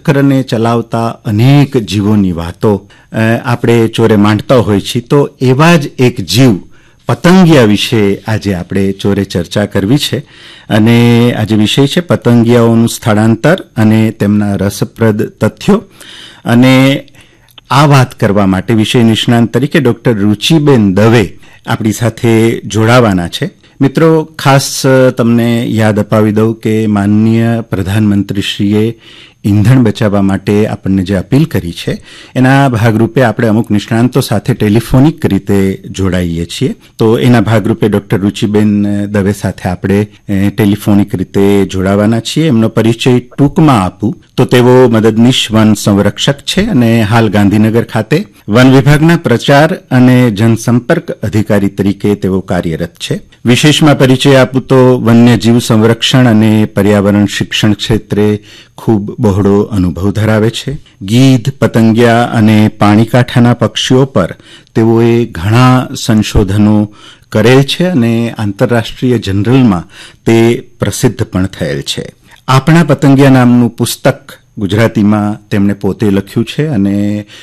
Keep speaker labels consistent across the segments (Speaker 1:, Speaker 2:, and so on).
Speaker 1: ચક્રને ચલાવતા અનેક જીવોની વાતો આપણે ચોરે માંડતા હોય છીએ, તો એવા જ એક જીવ પતંગિયા વિશે આજે આપણે ચોરે ચર્ચા કરવી છે. અને આજે વિષય છે પતંગિયાઓનું સ્થળાંતર અને તેમના રસપ્રદ તથ્યો. અને આ વાત કરવા માટે વિષય નિષ્ણાંત તરીકે ડોક્ટર રુચિબેન દવે આપણી સાથે જોડાવાના છે. મિત્રો, ખાસ તમને યાદ અપાવી દઉં કે માનનીય પ્રધાનમંત્રીશ્રીએ ઈંધણ બચાવવા માટે આપણને જે અપીલ કરી છે એના ભાગરૂપે આપણે અમુક નિષ્ણાંતો સાથે ટેલિફોનિક રીતે જોડાઈએ છીએ. તો એના ભાગરૂપે ડોક્ટર રુચિબેન દવે સાથે આપણે ટેલિફોનિક રીતે જોડાવાના છીએ. એમનો પરિચય ટૂંકમાં આપું તો તેઓ મદદનીશ વન સંરક્ષક છે અને હાલ ગાંધીનગર ખાતે વન વિભાગના પ્રચાર અને જનસંપર્ક અધિકારી તરીકે તેઓ કાર્યરત છે. વિશેષમાં પરિચય આપું તો વન્યજીવ સંરક્ષણ અને પર્યાવરણ શિક્ષણ ક્ષેત્રે ખૂબ બહોળો અનુભવ ધરાવે છે. ગીધ, પતંગિયા અને પાણીકાંઠાના પક્ષીઓ પર તેઓએ ઘણા સંશોધનો કરેલ છે અને આંતરરાષ્ટ્રીય જર્નલમાં તે પ્રસિદ્ધ પણ થયેલ છે. આપણા પતંગિયા નામનું પુસ્તક ગુજરાતીમાં તેમણે પોતે લખ્યું છે અને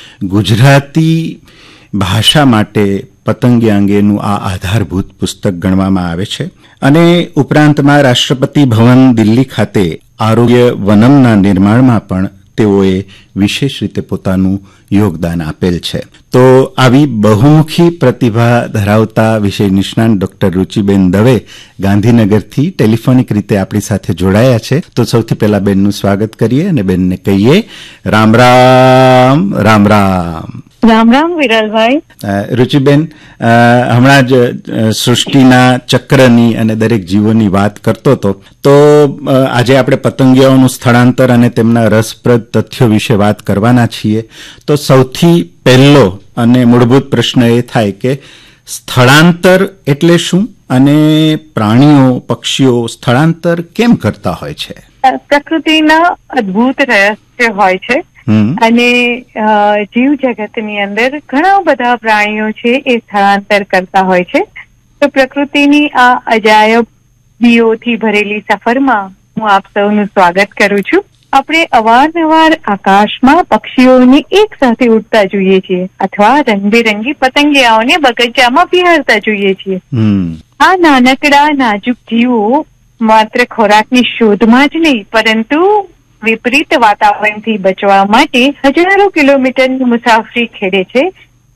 Speaker 1: ગુજરાતી ભાષા માટે પતંગિયા અંગેનું આ આધારભૂત પુસ્તક ગણવામાં આવે છે. અને ઉપરાંતમાં રાષ્ટ્રપતિ ભવન દિલ્હી ખાતે આરોગ્ય વનમના નિર્માણમાં પણ તેઓએ વિશેષ રીતે પોતાનું યોગદાન આપેલ છે. તો આવી બહુમુખી પ્રતિભા ધરાવતા વિષય નિષ્ણાંત ડોક્ટર રુચિબેન દવે ગાંધીનગરથી ટેલિફોનિક રીતે આપણી સાથે જોડાયા છે. તો સૌથી પહેલા બેનનું સ્વાગત કરીએ અને બેનને કહીએ રામ રામ. રામ રામ.
Speaker 2: રામ રામ વિરલભાઈ.
Speaker 1: રુચિબેન, હમણાં જ સૃષ્ટિના ચક્રની અને દરેક જીવોની વાત કરતો હતો, તો આજે આપણે પતંગિયાઓનું સ્થળાંતર અને તેમના રસપ્રદ તથ્યો વિશે વાત કરવાના છીએ. તો સૌથી પહેલો અને મૂળભૂત પ્રશ્ન એ થાય કે સ્થળાંતર એટલે શું અને પ્રાણીઓ, પક્ષીઓ સ્થળાંતર કેમ કરતા હોય છે?
Speaker 2: પ્રકૃતિના અદ્ભુત રહસ્ય હોય છે અને જીવ જગતની અંદર ઘણા બધા પ્રાણીઓ છે એ સ્થળાંતર કરતા હોય છે. તો પ્રકૃતિની આ અજાયબીઓથી ભરેલી સફરમાં હું આપ સૌનું સ્વાગત કરું છું. આપણે અવારનવાર આકાશમાં પક્ષીઓને એક સાથે ઉડતા જોઈએ છીએ અથવા રંગબેરંગી પતંગિયાઓને બગીચામાં વિહરતા જોઈએ છીએ. આ નાનકડા નાજુક જીવો માત્ર ખોરાકની શોધમાં જ નહીં, પરંતુ વિપરીત વાતાવરણથી બચવા માટે હજારો કિલોમીટરની મુસાફરી ખેડે છે.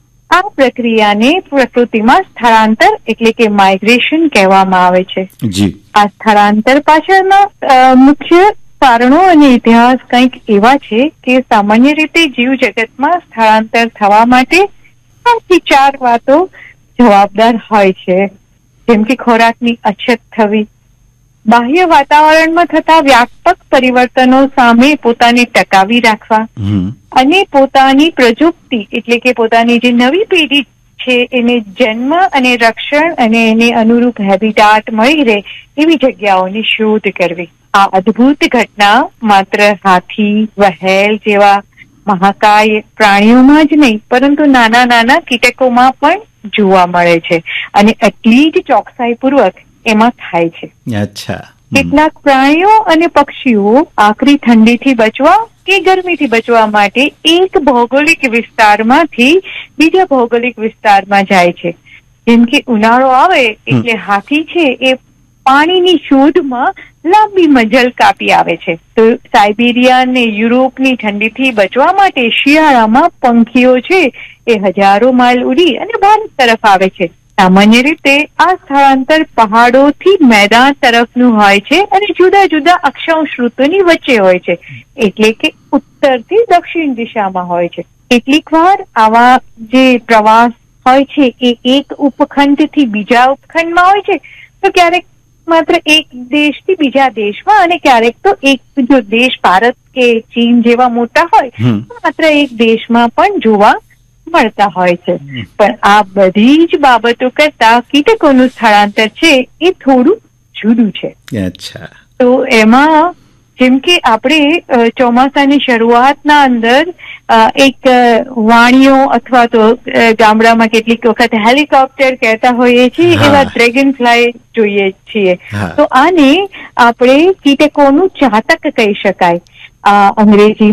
Speaker 2: આ પ્રક્રિયાને પ્રકૃતિમાં સ્થળાંતર એટલે કે માઇગ્રેશન કહેવામાં આવે છે. આ સ્થળાંતર પાછળના મુખ્ય કારણો અને ઇતિહાસ કંઈક એવા છે કે સામાન્ય રીતે જીવ જગતમાં સ્થળાંતર થવા માટે 3 થી 4 વાતો જવાબદાર હોય છે, જેમ કે ખોરાકની અછત થવી, બાહ્ય વાતાવરણમાં થતા વ્યાપક પરિવર્તનો સામે પોતાને ટકાવી રાખવા અને પોતાની પ્રજુક્તિ એટલે કે પોતાની જે નવી પેઢી છે એને જન્મ અને રક્ષણ અને એને અનુરૂપ હેબિટાટ મળી રહે એવી જગ્યાઓની શોધ કરવી. આ અદ્ભુત ઘટના માત્ર હાથી, વહેલ જેવા મહાકાય પ્રાણીઓમાં જ નહીં, પરંતુ નાના નાના કીટકોમાં પણ જોવા મળે છે અને એટલી જ ચોકસાઈપૂર્વક એમાં થાય છે.
Speaker 1: અચ્છા.
Speaker 2: કેટલાક પ્રાણીઓ અને પક્ષીઓ આકરી ઠંડીથી બચવા કે ગરમીથી બચવા માટે એક ભૌગોલિક વિસ્તારમાંથી બીજા ભૌગોલિક વિસ્તારમાં જાય છે. જેમ કે ઉનાળો આવે એટલે હાથી છે એ પાણીની શોધમાં લાંબી મજલ કાપી આવે છે. તો સાયબેરિયા અને યુરોપની ઠંડીથી બચવા માટે શિયાળામાં પંખીઓ છે એ હજારો માઇલ ઉડી અને ભારત તરફ આવે છે. સામાન્ય રીતે આ સ્થળાંતર પહાડોથી મેદાન તરફનું હોય છે અને જુદા જુદા અક્ષાંશ ઋતુની વચ્ચે હોય છે, એટલે કે ઉત્તરથી દક્ષિણ દિશામાં હોય છે. કેટલીક વાર આવા જે પ્રવાસ હોય છે એ એક ઉપખંડથી બીજા ઉપખંડમાં હોય છે, તો ક્યારેક માત્ર એક દેશથી બીજા દેશમાં અને ક્યારેક તો એક જો દેશ ભારત કે ચીન જેવા મોટા હોય તો માત્ર એક દેશમાં પણ જોવા મળતા હોય છે. પણ આ બધી જ બાબતો કરતા કીટકોનું સ્થળાંતર છે એ થોડું જુદું છે.
Speaker 1: અચ્છા.
Speaker 2: તો એમાં જેમ કે આપણે ચોમાસાની શરૂઆતના અંદર એક વાણીઓ અથવા તો ગામડામાં કેટલીક વખત હેલિકોપ્ટર કહેતા હોઈએ છીએ એવા ડ્રેગન ફ્લાય જોઈએ છીએ. તો આને આપણે કીટકોનું ચાતક કહી શકાય. અંગ્રેજી